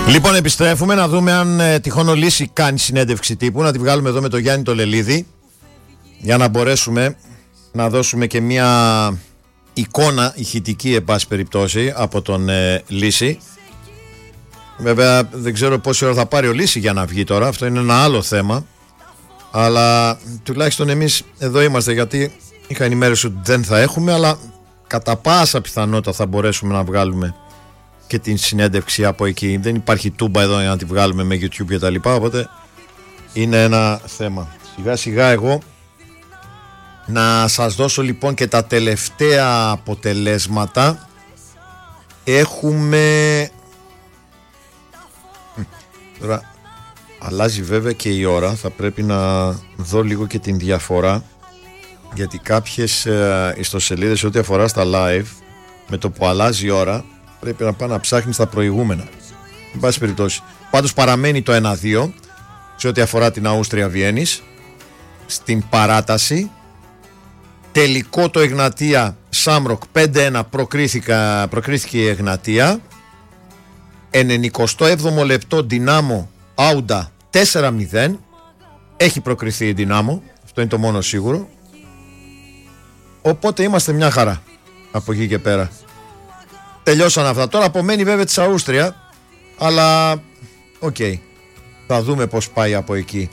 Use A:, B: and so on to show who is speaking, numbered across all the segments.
A: Λοιπόν, επιστρέφουμε να δούμε αν τυχόν ο Λύση κάνει συνέντευξη τύπου. Να τη βγάλουμε εδώ με τον Γιάννη το Λελίδη, για να μπορέσουμε να δώσουμε και μια εικόνα ηχητική, εν πάση περιπτώσει, από τον Λύση. Βέβαια δεν ξέρω πόση ώρα θα πάρει ο Λύση για να βγει τώρα. Αυτό είναι ένα άλλο θέμα. Αλλά τουλάχιστον εμείς εδώ είμαστε, γιατί είχα ενημέρωση ότι δεν θα έχουμε, αλλά κατά πάσα πιθανότητα θα μπορέσουμε να βγάλουμε και την συνέντευξη από εκεί. Δεν υπάρχει τούμπα εδώ για να τη βγάλουμε με YouTube και τα λοιπά, οπότε είναι ένα θέμα. Σιγά σιγά εγώ να σας δώσω λοιπόν και τα τελευταία αποτελέσματα. Έχουμε... Τώρα αλλάζει βέβαια και η ώρα, θα πρέπει να δω λίγο και την διαφορά, γιατί κάποιες ιστοσελίδες ό,τι αφορά στα live, με το που αλλάζει η ώρα πρέπει να πάει να ψάχνει στα προηγούμενα. Εν πάση περιπτώσει, πάντως παραμένει το 1-2 σε ό,τι αφορά την Αούστρια Βιέννης. Στην παράταση τελικό το Εγνατία Σάμροκ 5-1, προκρίθηκε η Εγνατία. 97ο λεπτό Δυνάμο Άουντα 4-0. Έχει προκριθεί η Δυνάμο, αυτό είναι το μόνο σίγουρο. Οπότε είμαστε μια χαρά από εκεί και πέρα. Τελειώσαν αυτά. Τώρα απομένει βέβαια της Αούστρια, αλλά οκ, θα δούμε πως πάει από εκεί.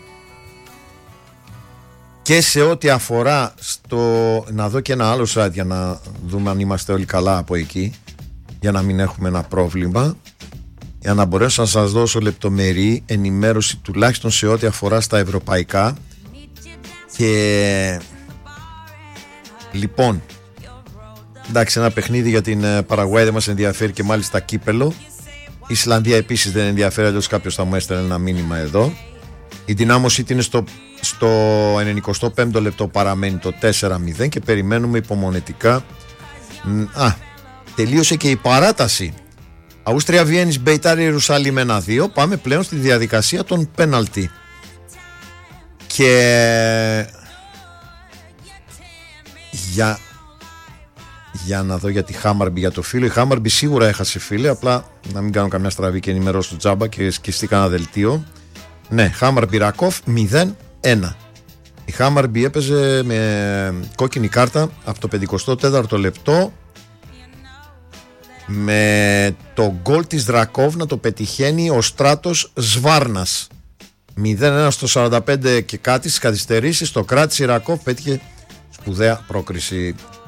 A: Και σε ό,τι αφορά στο... Να δω και ένα άλλο site για να δούμε αν είμαστε όλοι καλά από εκεί, για να μην έχουμε ένα πρόβλημα, για να μπορέσω να σας δώσω λεπτομερή ενημέρωση τουλάχιστον σε ό,τι αφορά στα ευρωπαϊκά. Και λοιπόν, εντάξει, ένα παιχνίδι για την Παραγουάη δεν μας ενδιαφέρει και μάλιστα κύπελο. Η Ισλανδία επίσης δεν ενδιαφέρει, αλλιώς κάποιος θα μου έστελνε ένα μήνυμα εδώ. Η Δυνάμο City είναι στο 95ο λεπτό, παραμένει το 4-0 και περιμένουμε υπομονετικά. Τελείωσε και η παράταση. Αούστρια Βιέννης Μπεϊτάρ Ιερουσαλήμ 1-2. Πάμε πλέον στη διαδικασία των πέναλτι. Και για να δω για τη Χάμαρμπι, για το φίλο. Η Χάμαρμπι σίγουρα έχασε, φίλε, απλά να μην κάνω καμιά στραβή και ενημερώσω του τζάμπα και σκιστεί κανένα δελτίο. Ναι, Χάμαρμπι Ρακόφ 0-1. Η Χάμαρμπι έπαιζε με κόκκινη κάρτα από το 54ο λεπτό, με το γκολ της Δρακόβ να το πετυχαίνει ο Στράτος Σβάρνας. 0-1 στο 45 και κάτι στις καθυστερήσεις. Το κράτησε η Ρακόβ, πέτυχε σπουδαία πρόκριση.